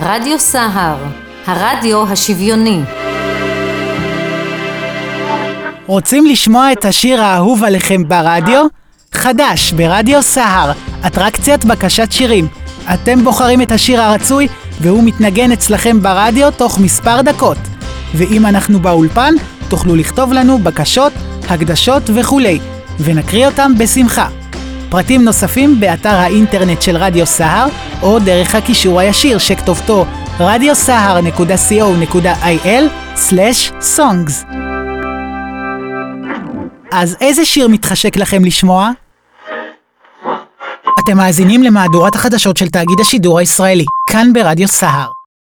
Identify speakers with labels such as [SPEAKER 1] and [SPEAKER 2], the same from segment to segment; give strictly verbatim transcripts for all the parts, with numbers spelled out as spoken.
[SPEAKER 1] רדיו סהר, הרדיו השוויוני.
[SPEAKER 2] רוצים לשמוע את השיר האהוב עליכם ברדיו? חדש ברדיו סהר, אטרקציית בקשת שירים. אתם בוחרים את השיר הרצוי והוא מתנגן אצלכם ברדיו תוך מספר דקות. ואם אנחנו באולפן, תוכלו לכתוב לנו בקשות, הקדשות וכולי, ונקריא אותם בשמחה. פרטים נוספים באתר האינטרנט של רדיו סהר, או דרך הקישור הישיר שכתובתו רדיו סהר נקודה סי או נקודה איי אל סלש סונגס. אז איזה שיר מתחשק לכם לשמוע? אתם מאזינים למהדורת החדשות של תאגיד השידור הישראלי, כאן ברדיו סהר.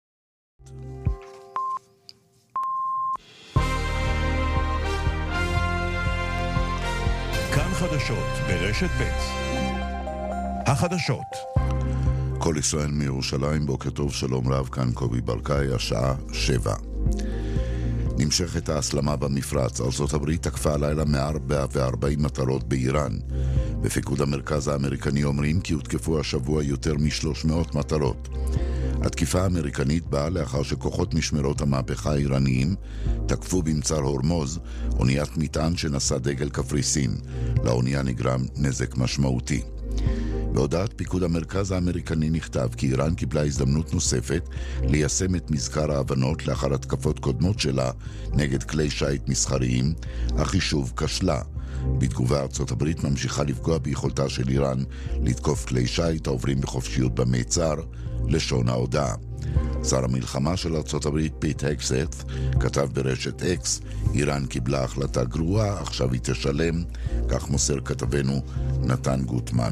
[SPEAKER 3] כאן חדשות ברשת ב'. החדשות. כל ישראל מירושלים, בוקר טוב, שלום רב, כאן קובי ברקאי, השעה שבע. נמשכת ההסלמה במפרץ. ארצות הברית תקפה הלילה מאה וארבעים מטרות באיראן. בפיקוד המרכז האמריקני אומרים כי הותקפו השבוע יותר מ-שלוש מאות מטרות. התקיפה האמריקנית באה לאחר שכוחות משמרות המהפכה האיראניים תקפו במצר הורמוז אוניית מטען שנשא דגל קפריסין. לאונייה נגרם נזק משמעותי. בהודעת פיקוד המרכז האמריקני נכתב כי איראן קיבלה הזדמנות נוספת ליישם את מזכר ההבנות לאחר התקפות קודמות שלה נגד כלי שיט מסחריים, אך היא שוב כשלה. בתגובה ארצות הברית ממשיכה לפגוע ביכולתה של איראן לתקוף כלי שיט העוברים בחופשיות במיצר, לשון ההודעה. שר המלחמה של ארצות הברית פיט הקסט כתב ברשת אקס, איראן קיבלה החלטה גרועה, עכשיו היא תשלם, כך מוסר כתבנו נתן גוטמן.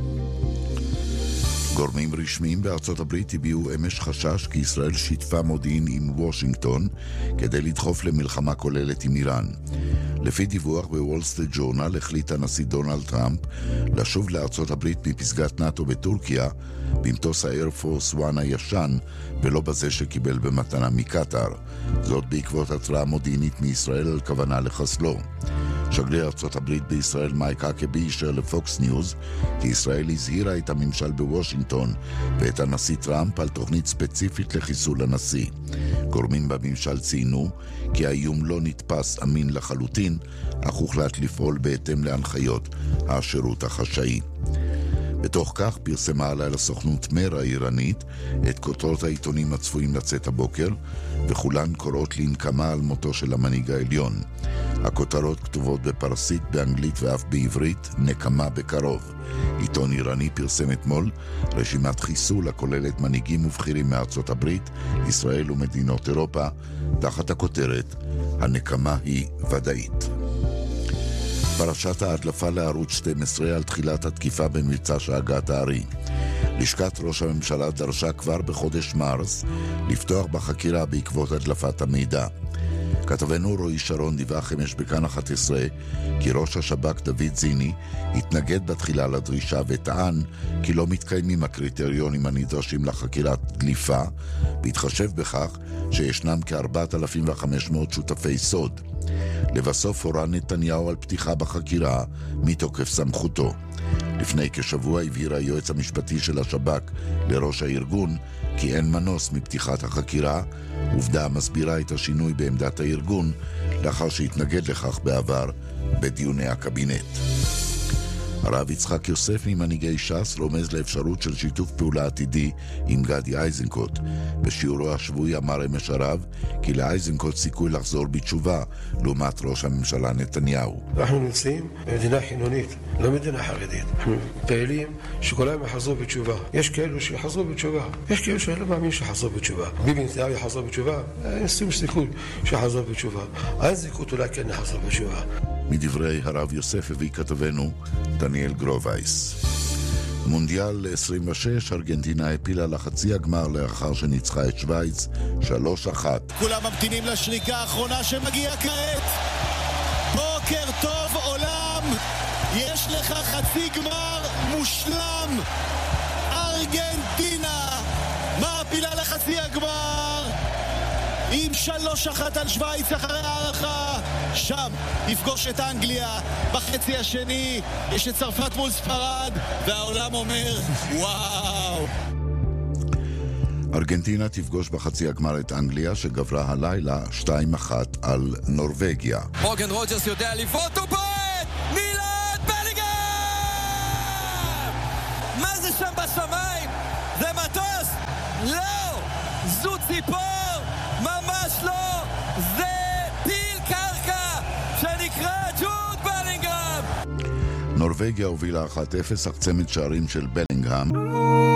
[SPEAKER 3] גורמים רשמיים בארצות הברית הביעו אמש חשש כי ישראל שיתפה מודיעין עם וושינגטון כדי לדחוף למלחמה כוללת עם איראן. לפי דיווח בוול סטריט ג'ורנל החליט הנשיא דונלד טראמפ לשוב לארצות הברית מפסגת נאטו בטורקיה במטוס האייר פורס וואן הישן ולא בזה שקיבל במתנה מקטר. זאת בעקבות התראה מודיעינית מישראל על כוונה לחסלו. שגריר ארצות הברית בישראל מייק האקבי אישר לפוקס ניוז כי ישראל הזהירה את הממשל בוושינגטון ואת הנשיא טראמפ על תוכנית ספציפית לחיסול הנשיא. גורמים בממשל ציינו כי האיום לא נתפס אמין לחלוטין, אך הוחלט לפעול בהתאם להנחיות השירות החשאי. בתוך כך פרסמה הלילה סוכנות מר האיראנית את כותרות העיתונים הצפויים לצאת הבוקר, וכולן קוראות לנקמה על מותו של המנהיג העליון. הכותרות כתובות בפרסית, באנגלית ואף בעברית, נקמה בקרוב. עיתון איראני פרסם אתמול רשימת חיסול הכוללת מנהיגים ובכירים מארצות הברית, ישראל ומדינות אירופה, תחת הכותרת הנקמה היא ודאית. פרשת ההדלפה לערוץ שתים עשרה על תחילת התקיפה במבצע שאגת הארי. לשכת ראש הממשלה דרשה כבר בחודש מרס לפתוח בחקירה בעקבות הדלפת המידע. כתבנו רועי שרון דיווח אמש בכאן אחת עשרה כי ראש השב"כ דוד זיני התנגד בתחילה לדרישה וטען כי לא מתקיימים הקריטריונים הנדרשים לחקירת דליפה, בהתחשב בכך שישנם כ-ארבעת אלפים וחמש מאות שותפי סוד. לבסוף הורה נתניהו על פתיחה בחקירה מתוקף סמכותו. לפני כשבוע הבהיר היועץ המשפטי של השב"כ לראש הארגון כי אין מנוס מפתיחת החקירה, עובדה מסבירה את השינוי בעמדת הארגון לאחר שהתנגד לכך בעבר בדיוני הקבינט. הרב יצחק יוסף ממנהיגי ש"ס רומז לאפשרות של שיתוף פעולה עתידי עם גדי איזנקוט. בשיעורו השבועי אמר אמש הרב כי לאיזנקוט סיכוי לחזור בתשובה לעומת ראש הממשלה נתניהו.
[SPEAKER 4] אנחנו נמצאים במדינה חילונית, לא מדינה חרדית. אנחנו פעילים שכולם יחזרו בתשובה. יש כאלו שיחזרו בתשובה, יש כאלו שאני לא מאמין שיחזרו בתשובה. ביבי נתניהו יחזור בתשובה, אין שום סיכוי שיחזור בתשובה. איזנקוט אולי כן יחזור בתשובה.
[SPEAKER 3] מדברי הרב יוסף הביא כתבנו דניאל גרובייס. מונדיאל עשרים ושש, ארגנטינה הפילה לחצי הגמר לאחר שניצחה את שוויץ שלוש אחת.
[SPEAKER 5] כולם ממתינים לשריקה האחרונה שמגיעה כעת. בוקר טוב עולם, יש לך חצי גמר מושלם. ארגנטינה מעפילה לחצי הגמר עם שלוש אחת על שוויץ אחרי הערכה. שם יפגוש את אנגליה בחצי השני, יש את צרפת מול ספרד והעולם אומר וואו.
[SPEAKER 3] ארגנטינה תפגוש בחצי הגמר את אנגליה שגברה הלילה שתיים אחת על נורווגיה.
[SPEAKER 6] מורגן רוג'רס יודע לבעוט ובועט! מילאן בלינגהאם! מה זה שם בשמיים? זה מטוס? לא! זו ציפור? ממש לא! זה טיל קרקע שנקרא ג'וד בלינגהאם!
[SPEAKER 3] נורווגיה הובילה אחת אפס, אך צמד שערים של בלינגהאם